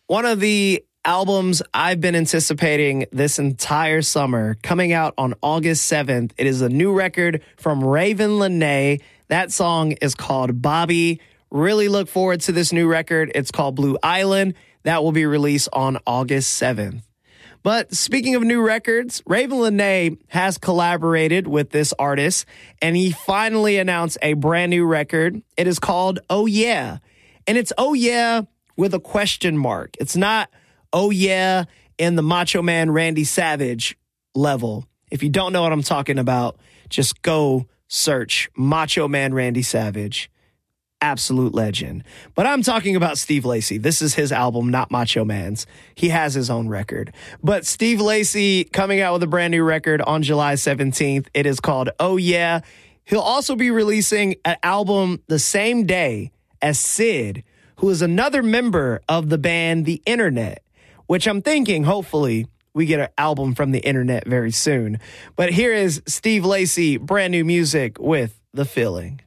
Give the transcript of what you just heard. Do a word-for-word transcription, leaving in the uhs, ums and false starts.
One of the albums I've been anticipating this entire summer, coming out on August seventh. It is a new record from Ravyn Lenae. That song is called Bobby. Really look forward to this new record. It's called Blue Island. That will be released on August seventh. But speaking of new records, Ravyn Lenae has collaborated with this artist, and he finally announced a brand new record. It is called Oh Yeah. And it's Oh Yeah with a question mark. It's not Oh Yeah in the Macho Man Randy Savage level. If you don't know what I'm talking about, just go search Macho Man Randy Savage. Absolute legend. But I'm talking about Steve Lacy. This is his album, not Macho Man's. He has his own record. But Steve Lacy coming out with a brand new record on July seventeenth. It is called Oh Yeah. He'll also be releasing an album the same day as Syd, who is another member of the band The Internet, which I'm thinking, hopefully, we get an album from The Internet very soon. But here is Steve Lacy, brand new music with The Feeling.